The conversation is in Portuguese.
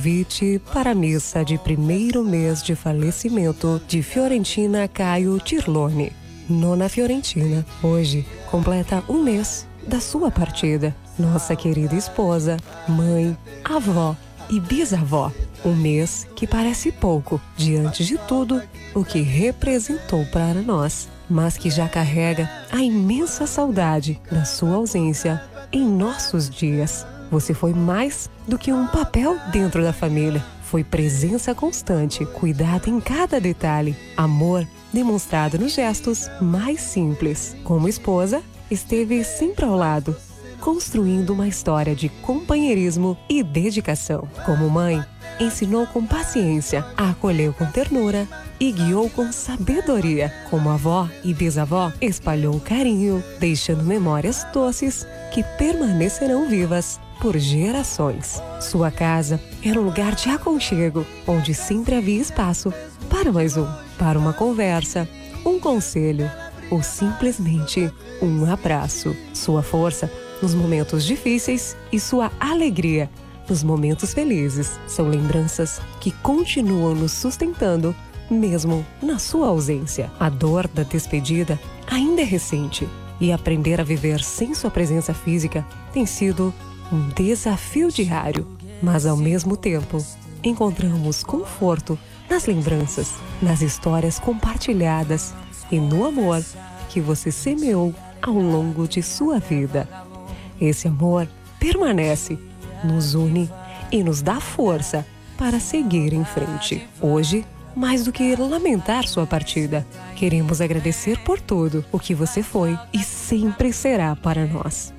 Convite para a missa de primeiro mês de falecimento de Fiorentina Caio Tirlone. Nona Fiorentina, hoje completa um mês da sua partida. Nossa querida esposa, mãe, avó e bisavó. Um mês que parece pouco diante de tudo o que representou para nós, mas que já carrega a imensa saudade da sua ausência em nossos dias. Você foi mais do que um papel dentro da família. Foi presença constante, cuidado em cada detalhe, amor demonstrado nos gestos mais simples. Como esposa, esteve sempre ao lado, construindo uma história de companheirismo e dedicação. Como mãe, ensinou com paciência, acolheu com ternura e guiou com sabedoria. Como avó e bisavó, espalhou carinho, deixando memórias doces que permanecerão vivas por gerações. Sua casa era um lugar de aconchego, onde sempre havia espaço para mais um, para uma conversa, um conselho ou simplesmente um abraço. Sua força nos momentos difíceis e sua alegria nos momentos felizes são lembranças que continuam nos sustentando mesmo na sua ausência. A dor da despedida ainda é recente e aprender a viver sem sua presença física tem sido um desafio diário, mas ao mesmo tempo encontramos conforto nas lembranças, nas histórias compartilhadas e no amor que você semeou ao longo de sua vida. Esse amor permanece, nos une e nos dá força para seguir em frente. Hoje, mais do que lamentar sua partida, queremos agradecer por tudo o que você foi e sempre será para nós.